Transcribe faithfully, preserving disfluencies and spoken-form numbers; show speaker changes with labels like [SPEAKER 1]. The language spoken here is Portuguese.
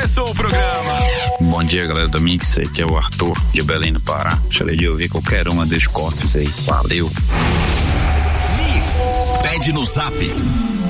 [SPEAKER 1] Começou o programa.
[SPEAKER 2] Bom dia, galera do Mix. Aqui é o Arthur de Belém do Pará. Gostaria de ouvir qualquer uma dos cortes aí. Valeu.
[SPEAKER 1] Mix. Pede no Zap